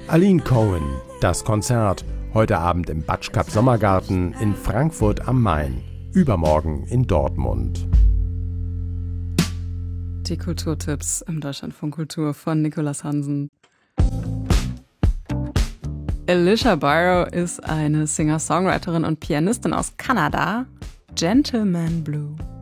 Aline Cohen, das Konzert, heute Abend im Batschkap Sommergarten in Frankfurt am Main, übermorgen in Dortmund. Die Kulturtipps im Deutschlandfunk Kultur von Nicolas Hansen. Alicia Barrow ist eine Singer-Songwriterin und Pianistin aus Kanada. Gentleman Blue.